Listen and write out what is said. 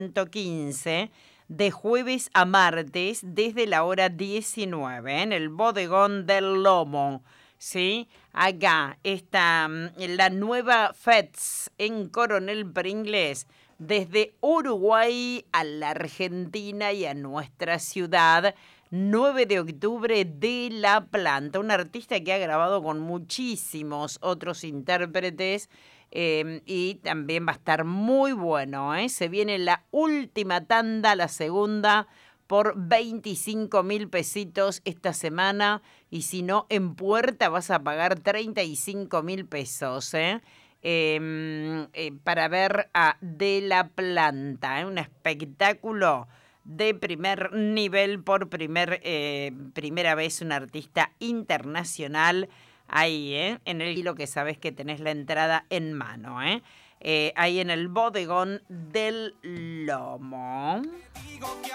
115 de jueves a martes desde la hora 19 en el Bodegón del Lomo. ¿Sí? Acá está la nueva FETS en Coronel Pringles, desde Uruguay a la Argentina y a nuestra ciudad. 9 de octubre de La Planta, un artista que ha grabado con muchísimos otros intérpretes y también va a estar muy bueno. Se viene la última tanda, la segunda, por 25.000 pesitos esta semana, y si no, en puerta vas a pagar 35.000 pesos, para ver a De La Planta, un espectáculo de primer nivel, por primera vez un artista internacional ahí, en el hilo que sabes que tenés la entrada en mano, ahí en el Bodegón del Lomo.